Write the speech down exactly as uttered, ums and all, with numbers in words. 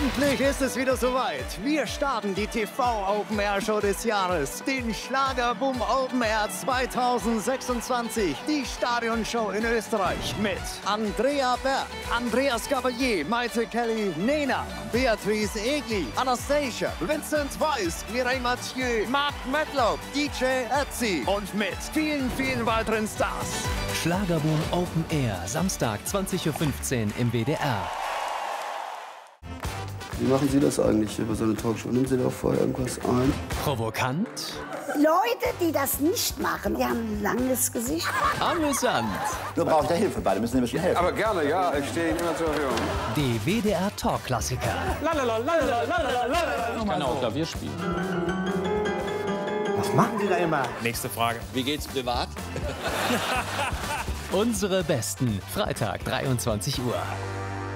Endlich ist es wieder soweit. Wir starten die T V-Open-Air-Show des Jahres, den Schlagerboom Open Air zweitausendsechsundzwanzig, die Stadionshow in Österreich mit Andrea Berg, Andreas Gabalier, Maite Kelly, Nena, Beatrice Egli, Anastasia, Vincent Weiss, Mireille Mathieu, Mark Medlock, D J Ötzi und mit vielen, vielen weiteren Stars. Schlagerboom Open Air, Samstag zwanzig Uhr fünfzehn im W D R. Wie machen Sie das eigentlich über so eine Talkshow? Nehmen Sie da vorher irgendwas ein? Provokant. Leute, die das nicht machen, die haben ein langes Gesicht. Amüsant. Nur braucht er Hilfe, beide müssen nämlich helfen. Aber gerne, ja, ich stehe Ihnen immer zur Verfügung. Die W D R Talk-Klassiker. Ich kann auch Klavier spielen. Was machen Sie da immer? Nächste Frage. Wie geht's privat? Unsere Besten. Freitag, dreiundzwanzig Uhr.